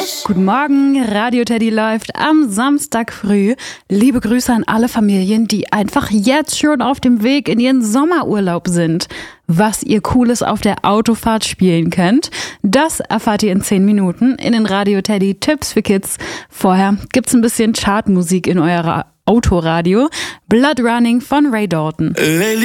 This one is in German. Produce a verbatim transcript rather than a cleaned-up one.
Guten Morgen, Radio Teddy läuft am Samstag früh. Liebe Grüße an alle Familien, die einfach jetzt schon auf dem Weg in ihren Sommerurlaub sind. Was ihr Cooles auf der Autofahrt spielen könnt, das erfahrt ihr in zehn Minuten in den Radio Teddy Tipps für Kids. Vorher gibt's ein bisschen Chartmusik in eurer Autoradio. Blood Running von Ray Dalton.